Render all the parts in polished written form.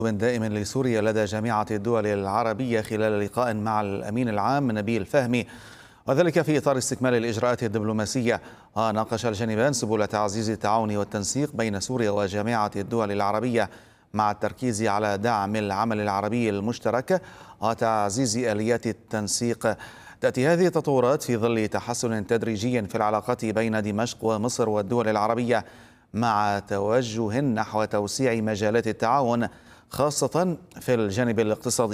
دائم لسوريا لدى جامعة الدول العربية خلال لقاء مع الأمين العام نبيل فهمي، وذلك في إطار استكمال الإجراءات الدبلوماسية. ناقش الجانبان سبل تعزيز التعاون والتنسيق بين سوريا وجامعة الدول العربية مع التركيز على دعم العمل العربي المشترك وتعزيز آليات التنسيق. تأتي هذه التطورات في ظل تحسن تدريجي في العلاقات بين دمشق ومصر والدول العربية، مع توجه نحو توسيع مجالات التعاون خاصة في الجانب الاقتصادي.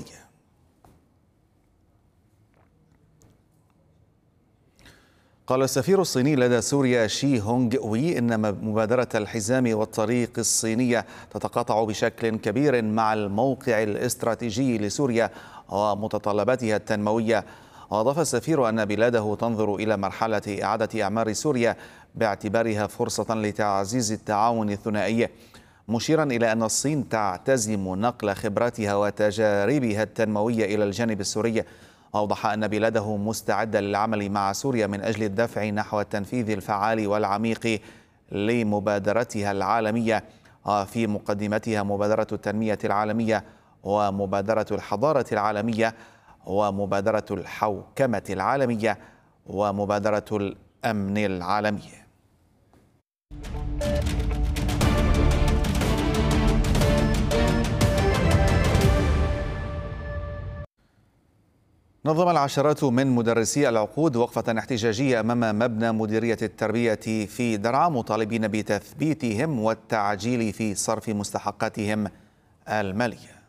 قال السفير الصيني لدى سوريا شي هونغ وي إن مبادرة الحزام والطريق الصينية تتقاطع بشكل كبير مع الموقع الاستراتيجي لسوريا ومتطلباتها التنموية. وأضاف السفير أن بلاده تنظر إلى مرحلة إعادة إعمار سوريا باعتبارها فرصة لتعزيز التعاون الثنائي، مشيرا إلى أن الصين تعتزم نقل خبراتها وتجاربها التنموية إلى الجانب السوري. أوضح أن بلاده مستعدة للعمل مع سوريا من أجل الدفع نحو التنفيذ الفعال والعميق لمبادرتها العالمية، في مقدمتها مبادرة التنمية العالمية ومبادرة الحضارة العالمية ومبادرة الحوكمة العالمية ومبادرة الأمن العالمي. نظم العشرات من مدرسي العقود وقفة احتجاجية أمام مبنى مديرية التربية في درعا، مطالبين بتثبيتهم والتعجيل في صرف مستحقاتهم المالية.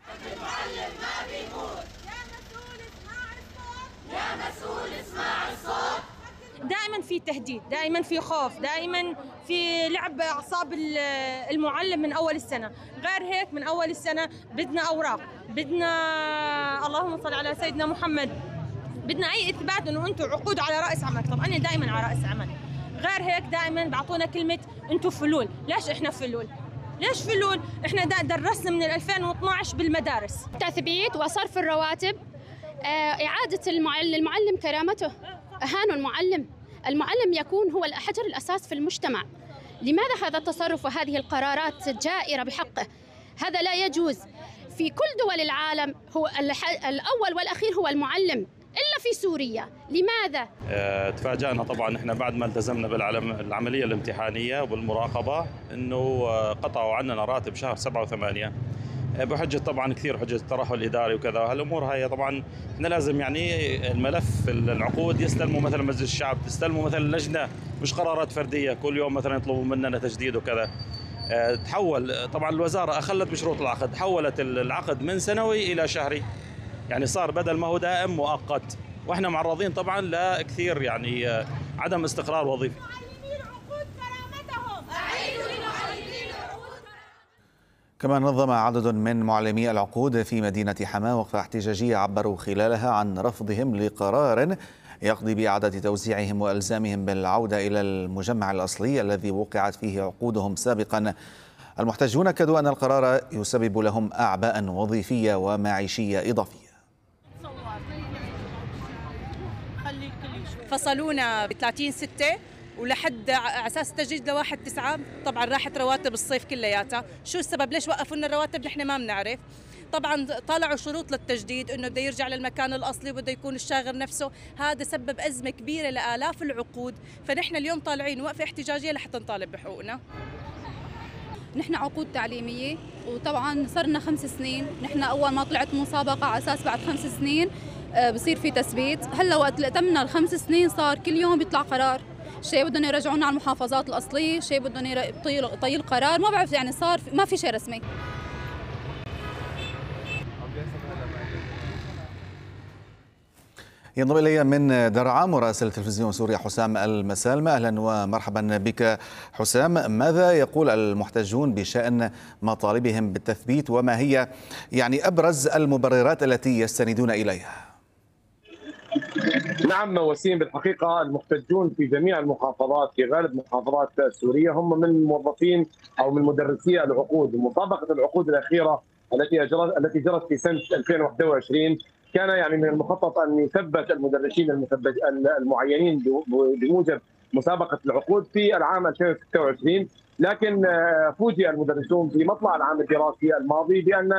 دائما في تهديد، دائما في خوف، دائما في لعب اعصاب المعلم من اول السنه. غير هيك من اول السنه بدنا اوراق، بدنا اللهم صل على سيدنا محمد، بدنا اي اثبات انه انتم عقود على راس عمل. طب انا دائما على راس عمل. غير هيك دائما بعطونا كلمه انتم فلول. ليش احنا فلول؟ ليش فلول؟ احنا درسنا من 2012 بالمدارس. تثبيت وصرف الرواتب، اعاده المعلم كرامته. اهانوا المعلم. المعلم يكون هو الحجر الأساس في المجتمع. لماذا هذا التصرف وهذه القرارات جائرة بحقه؟ هذا لا يجوز. في كل دول العالم هو الأول والأخير هو المعلم، إلا في سوريا. لماذا؟ تفاجأنا طبعا احنا بعد ما التزمنا بالعملية الامتحانية وبالمراقبة انه قطعوا عننا راتب شهر 7 و8 بحجة طبعا كثير حجة الترهل الإداري وكذا. هالأمور هاي طبعا احنا لازم يعني الملف العقود يستلموا مثلا مجلس الشعب، تستلموا مثلا لجنة، مش قرارات فردية كل يوم مثلا يطلبوا مننا تجديد وكذا. تحول طبعا الوزارة أخلت بشروط العقد، حولت العقد من سنوي إلى شهري، يعني صار بدل ما هو دائم مؤقت، واحنا معرضين طبعا لكثير يعني عدم استقرار وظيفي. كما نظم عدد من معلمي العقود في مدينة حماة وقفة احتجاجية عبروا خلالها عن رفضهم لقرار يقضي بإعادة توزيعهم وإلزامهم بالعودة إلى المجمع الأصلي الذي وقعت فيه عقودهم سابقا. المحتجون أكدوا أن القرار يسبب لهم أعباء وظيفية ومعيشية إضافية. فصلونا ب 30/6 ولحد على اساس التجديد ل 1/9. طبعا راحت رواتب الصيف كلياتها. شو السبب؟ ليش وقفوا لنا الرواتب؟ نحن ما بنعرف. طبعا طلعوا شروط للتجديد انه بده يرجع للمكان الاصلي وبده يكون الشاغر نفسه. هذا سبب ازمه كبيره لالاف العقود، فنحن اليوم طالعين وقفه احتجاجيه لحتى نطالب بحقوقنا. نحن عقود تعليميه وطبعا صرنا 5 سنين. نحن اول ما طلعت مسابقه على اساس بعد 5 سنين بصير في تثبيت. هلا وقت تمنا ال5 سنين صار كل يوم بيطلع قرار، شيء بدهم يرجعونا على المحافظات الأصلية، شيء بدهم يطيل قرار، ما بعرف يعني صار ما في شيء رسمي. ينضم إلي من درعا مراسل تلفزيون سوريا حسام المسالمة. أهلا ومرحبا بك حسام. ماذا يقول المحتجون بشأن مطالبهم بالتثبيت، وما هي يعني أبرز المبررات التي يستندون إليها؟ نعم وسيم، بالحقيقة المحتجون في جميع المحافظات، في غالب محافظات سوريا، هم من موظفين أو من مدرسي العقود. مسابقة العقود الأخيرة التي جرت في سنة 2021 كان يعني من المخطط أن يثبت المدرسين المعينين بموجب مسابقة العقود في العام 2026، لكن فوجئ المدرسون في مطلع العام الدراسي الماضي بأن